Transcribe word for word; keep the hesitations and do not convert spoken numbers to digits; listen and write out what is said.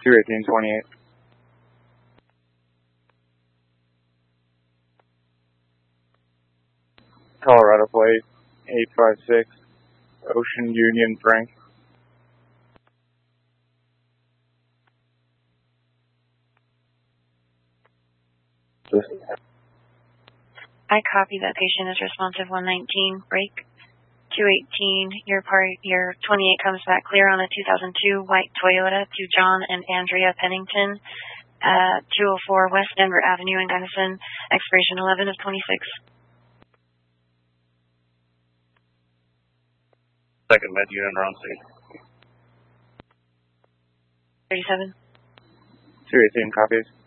two eighteen twenty-eight. Colorado plate, eight five six, Ocean Union Frank. I copy that patient is responsive one nineteen, break. two eighteen, your part, your twenty-eight comes back clear on a two thousand two white Toyota to John and Andrea Pennington at two oh four West Denver Avenue in Gunnison, expiration eleven of twenty-six. Second med unit around six. thirty-seven. two eighteen copies.